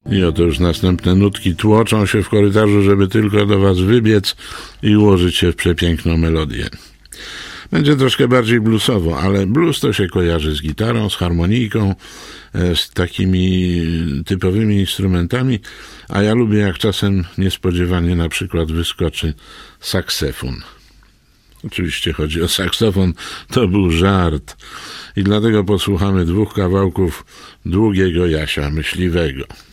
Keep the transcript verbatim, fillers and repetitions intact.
I oto już następne nutki tłoczą się w korytarzu, żeby tylko do was wybiec i ułożyć się w przepiękną melodię. Będzie troszkę bardziej bluesowo, ale blues to się kojarzy z gitarą, z harmonijką, z takimi typowymi instrumentami, a ja lubię, jak czasem niespodziewanie na przykład wyskoczy saksofon. Oczywiście chodzi o saksofon, to był żart. I dlatego posłuchamy dwóch kawałków Długiego Jasia Myśliwego.